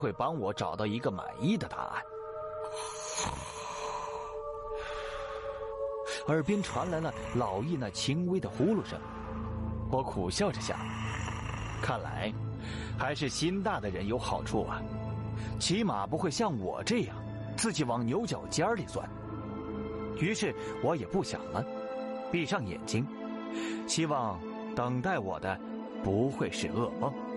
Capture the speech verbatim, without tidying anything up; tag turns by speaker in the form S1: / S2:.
S1: 会帮我找到一个满意的答案。耳边传来了老易那轻微的呼噜声，我苦笑着想，看来还是心大的人有好处啊，起码不会像我这样自己往牛角尖里钻。于是我也不想了，闭上眼睛，希望等待我的不会是噩梦。